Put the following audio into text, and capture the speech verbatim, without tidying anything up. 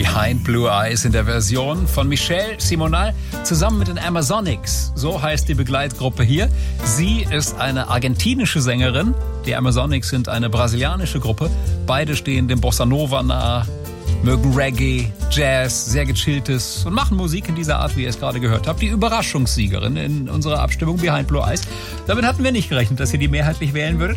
Behind Blue Eyes in der Version von Michelle Simonal zusammen mit den Amazonics. So heißt die Begleitgruppe hier. Sie ist eine argentinische Sängerin. Die Amazonics sind eine brasilianische Gruppe. Beide stehen dem Bossa Nova nahe, mögen Reggae, Jazz, sehr gechilltes und machen Musik in dieser Art, wie ihr es gerade gehört habt. Die Überraschungssiegerin in unserer Abstimmung Behind Blue Eyes. Damit hatten wir nicht gerechnet, dass ihr die mehrheitlich wählen würdet.